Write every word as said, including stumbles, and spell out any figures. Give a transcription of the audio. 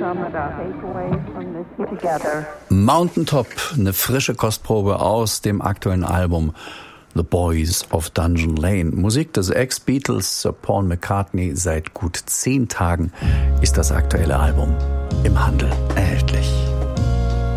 Mountaintop, eine frische Kostprobe aus dem aktuellen Album The Boys of Dungeon Lane. Musik des Ex-Beatles Sir Paul McCartney. Seit gut zehn Tagen ist das aktuelle Album im Handel erhältlich.